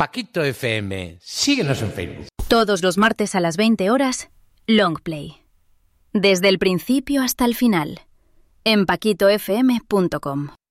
Paquito FM. Síguenos en Facebook. Todos los martes a las 20 horas, Longplay. Desde el principio hasta el final. En paquitofm.com.